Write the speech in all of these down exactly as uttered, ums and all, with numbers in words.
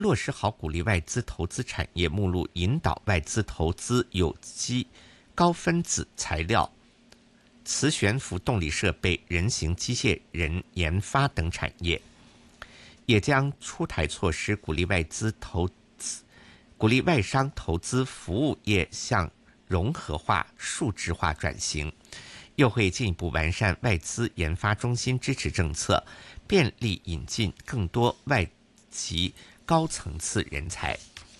落实好鼓励外资投资产业目录，引导外资投资有机、高分子材料、磁悬浮动力设备、人形机械人研发等产业，也将出台措施鼓励外资投资、鼓励外商投资服务业向融合化、数字化转型。又会进一步完善外资研发中心支持政策，便利引进更多外籍高层次人才。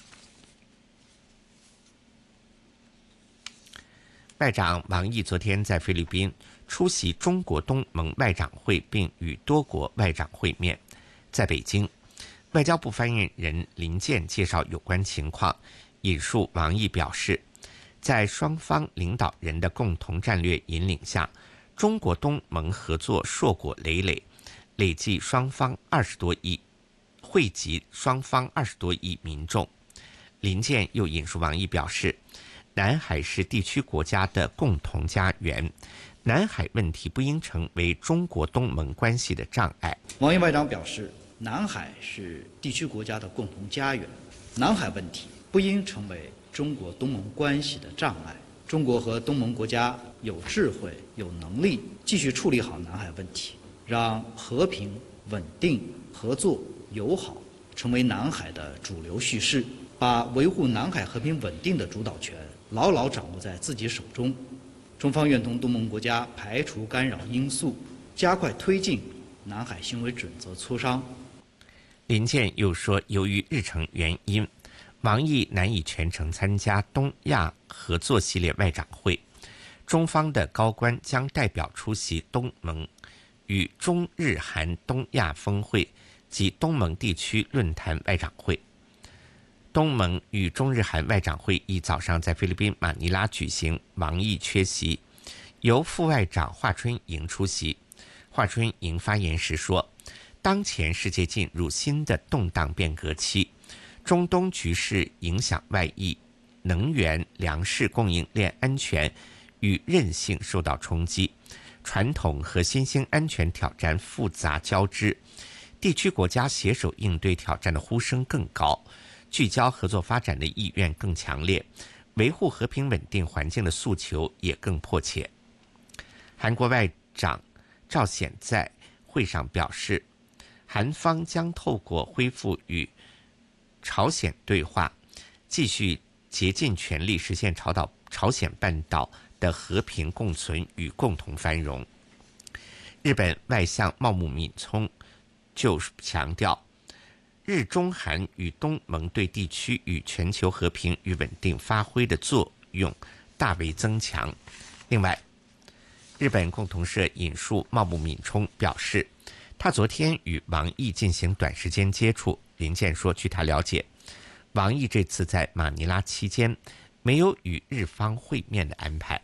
外长王毅昨天在菲律宾出席中国东盟外长会，并与多国外长会面。在北京，外交部发言人林健介绍有关情况，引述王毅表示，在双方领导人的共同战略引领下，中国东盟合作硕果累累，累计双方二十多亿，惠及双方二十多亿民众。林健又引述王毅表示，南海是地区国家的共同家园，南海问题不应成为中国东盟关系的障碍。 王毅外长表示，南海是地区国家的共同家园，南海问题不应成为中国东盟关系的障碍。中国和东盟国家有智慧、有能力继续处理好南海问题，让和平、稳定、合作、友好成为南海的主流叙事，把维护南海和平稳定的主导权牢牢掌握在自己手中。中方愿同东盟国家排除干扰因素，加快推进南海行为准则磋商。 林健又说，由于日程原因，王毅难以全程参加东亚合作系列外长会，中方的高官将代表出席东盟与中日韩东亚峰会及东盟地区论坛外长会。东盟与中日韩外长会议早上在菲律宾马尼拉举行，王毅缺席，由副外长华春莹出席。华春莹发言时说，当前世界进入新的动荡变革期，中东局势影响外溢，能源、粮食供应链安全与韧性受到冲击，传统和新兴安全挑战复杂交织，地区国家携手应对挑战的呼声更高，聚焦合作发展的意愿更强烈，维护和平稳定环境的诉求也更迫切。韩国外长赵显在会上表示，韩方将透过恢复与朝鲜对话，继续竭尽全力实现朝岛朝鲜半岛的和平共存与共同繁荣。日本外相茂木敏充就强调，日中韩与东盟对地区与全球和平与稳定发挥的作用大为增强。另外，日本共同社引述茂木敏充表示，他昨天与王毅进行短时间接触。林健说，据他了解，王毅这次在马尼拉期间没有与日方会面的安排。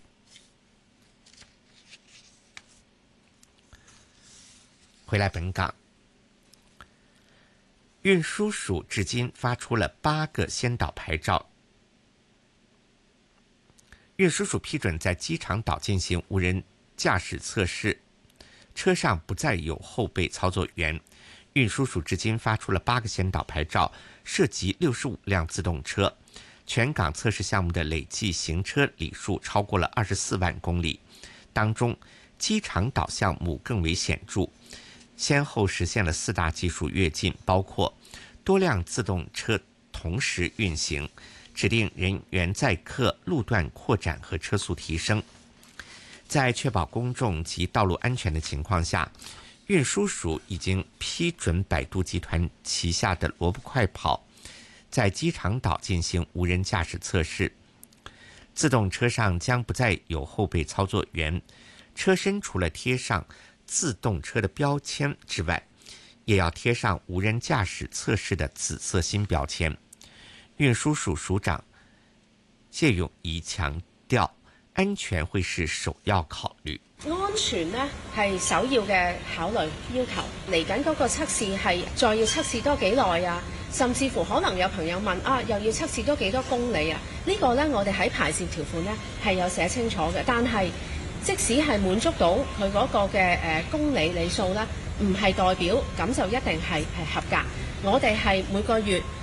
回来本港，运输署至今发出了八个先导牌照。运输署批准在机场岛进行无人驾驶测试，车上不再有后备操作员。运输署至今发出了八个先导牌照，涉及六十五辆自动车。全港测试项目的累计行车里数超过了二十四万公里，当中机场岛项目更为显著，先后实现了四大技术跃进，包括多辆自动车同时运行，指定人员载客路段扩展和车速提升。在确保公众及道路安全的情况下，运输署已经批准百度集团旗下的萝卜快跑在机场岛进行无人驾驶测试。自动车上将不再有后备操作员，车身除了贴上自动车的标签之外，也要贴上无人驾驶测试的紫色新标签。运输署署長謝永儀強調，安全會是首要考慮。 安全呢係首要嘅考慮要求。嚟緊嗰個測試係再要測試多幾耐啊？甚至乎可能有朋友問啊，又要測試多幾多公里啊？呢、這個呢，我哋喺牌照條款呢係有寫清楚嘅。但係即使係滿足到佢嗰個嘅誒公里里數呢，唔係代表咁就一定係係合格。我哋係每個月